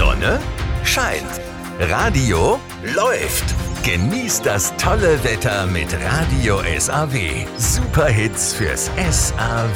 Sonne scheint. Radio läuft. Genießt das tolle Wetter mit Radio SAW. Super Hits fürs SAW.